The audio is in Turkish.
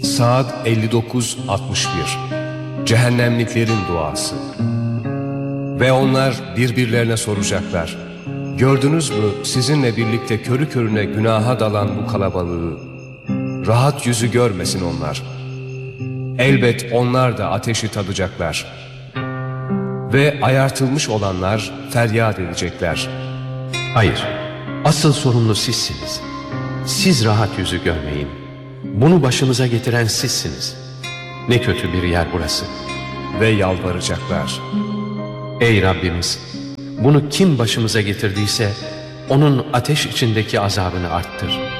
Saat 59-61. Cehennemliklerin duası. Ve onlar birbirlerine soracaklar: gördünüz mü sizinle birlikte körü körüne günaha dalan bu kalabalığı? Rahat yüzü görmesin onlar. Elbet onlar da ateşi tadacaklar. Ve ayartılmış olanlar feryat edecekler: Hayır, asıl sorumlu sizsiniz. Siz rahat yüzü görmeyin. Bunu başımıza getiren sizsiniz. Ne kötü bir yer burası. Ve yalvaracaklar: Ey Rabbimiz, bunu kim başımıza getirdiyse onun ateş içindeki azabını arttır.